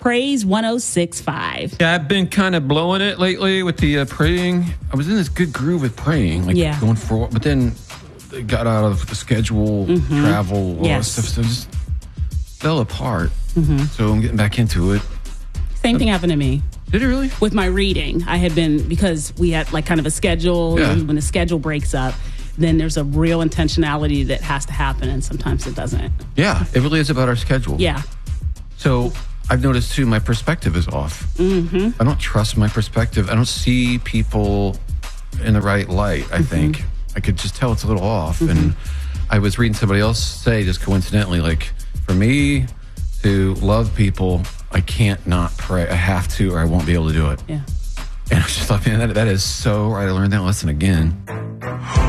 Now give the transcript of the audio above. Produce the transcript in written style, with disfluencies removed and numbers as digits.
Praise 106.5. Yeah, I've been kind of blowing it lately with the praying. I was in this good groove with praying, going for, but then it got out of the schedule, travel, all that stuff, so it just fell apart. So I'm getting back into it. Same thing happened to me. Did it really? With my reading, I had been, because we had like kind of a schedule, and when the schedule breaks up, then there's a real intentionality that has to happen, and sometimes it doesn't. Yeah, it really is about our schedule. Yeah. So I've noticed too, my perspective is off. I don't trust my perspective. I don't see people in the right light, I think. I could just tell it's a little off. And I was reading somebody else say, just coincidentally, like, for me to love people, I can't not pray. I have to, or I won't be able to do it. Yeah. And I was just like, man, that is so right. I learned that lesson again.